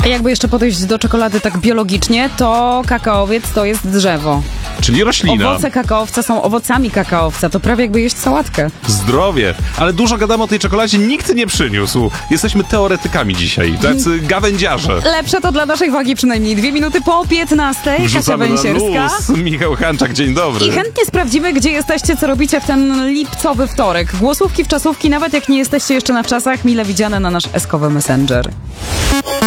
Jakby jeszcze podejść do czekolady tak biologicznie, to kakaowiec to jest drzewo. Czyli roślina. Owoce kakaowca są owocami kakaowca, to prawie jakby jeść sałatkę. Zdrowie. Ale dużo gadamy o tej czekoladzie, nikt nie przyniósł. Jesteśmy teoretykami dzisiaj, tacy gawędziarze. Lepsze to dla naszej wagi przynajmniej 2 minuty po 15. Kasia Wrzucamy na Węsierska. luz. Michał Hanczak, dzień dobry. I chętnie sprawdzimy, gdzie jesteście, co robicie w ten lipcowy wtorek. Głosówki, wczasówki, nawet jak nie jesteście jeszcze na wczasach, mile widziane na nasz eskowy Messenger.